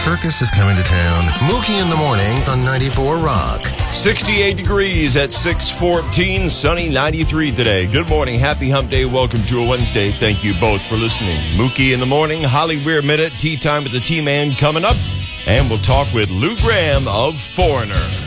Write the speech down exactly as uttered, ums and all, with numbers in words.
circus is coming to town. Mookie in the morning on ninety-four Rock. sixty-eight degrees at six fourteen, sunny ninety-three today. Good morning. Happy hump day. Welcome to a Wednesday. Thank you both for listening. Mookie in the morning, Holly Weir Minute, Tea Time with the T-Man coming up. And we'll talk with Lou Graham of Foreigner.